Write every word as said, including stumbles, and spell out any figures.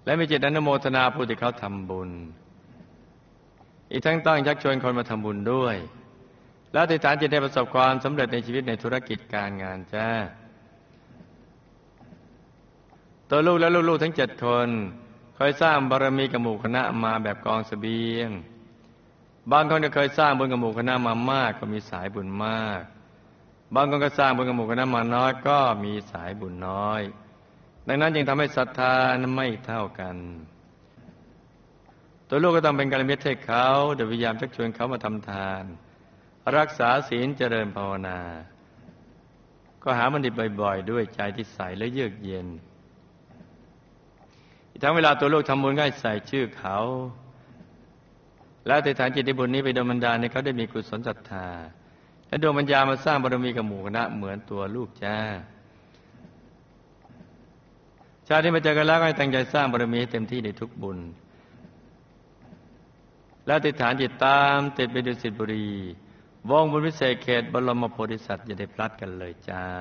และมีจิตอนุโมทนาผู้ที่เขาทำบุญอีกทั้งต้องชักชวนคนมาทำบุญด้วยและอธิษฐานจิตให้ประสบความสำเร็จในชีวิตในธุรกิจการงานจ้าตัวลูกและลูกๆทั้งเจ็ดคนเคยสร้างบารมีกับหมู่คณะมาแบบกองเสบียงบางคนก็เคยสร้างบุญกับหมู่คณะมามากก็มีสายบุญมากบางคนก็สร้างบุญกับหมู่คณะมาน้อยก็มีสายบุญน้อยดังนั้นจึงทำให้ศรัทธานั้นไม่เท่ากันตัวลูกก็ต้องเป็นกัลยาณมิตรให้เขาโดยพยายามชักชวนเขามาทำทานรักษาศีลเจริญภาวนาก็หาบัณฑิตบ่อยๆด้วยใจที่ใสและเยือกเย็นอีกทั้งเวลาตัวลูกทำบุญก็ให้ใส่ชื่อเขาและอธิษฐานจิตในบุญนี้ไปโดนบันดาลให้เขาได้มีกุศลศรัทธาและดวงปัญญามาสร้างบารมีกับหมู่คณะเหมือนตัวลูกจ้าชาติที่มาเจอกันแล้วก็ให้ตั้งใจสร้างบารมีให้เต็มที่ในทุกบุญและอธิษฐานจิตตามติดไปดุสิตบุรีวงบุญวิเศษเขตบรมโพธิสัตว์อย่าได้พลัดกันเลยจ้า